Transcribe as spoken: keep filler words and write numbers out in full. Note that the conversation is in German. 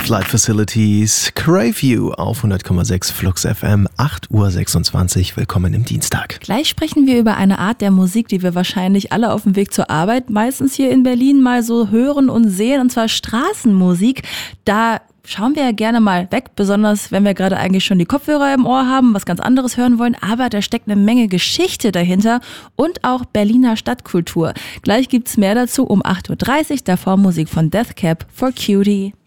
Flight Facilities, Crave You auf hundert Komma sechs Flux F M, acht Uhr sechsundzwanzig. Willkommen im Dienstag. Gleich sprechen wir über eine Art der Musik, die wir wahrscheinlich alle auf dem Weg zur Arbeit, meistens hier in Berlin, mal so hören und sehen, und zwar Straßenmusik. Da schauen wir ja gerne mal weg, besonders wenn wir gerade eigentlich schon die Kopfhörer im Ohr haben, was ganz anderes hören wollen, aber da steckt eine Menge Geschichte dahinter und auch Berliner Stadtkultur. Gleich gibt's mehr dazu um acht Uhr dreißig, davor Musik von Death Cab for Cutie.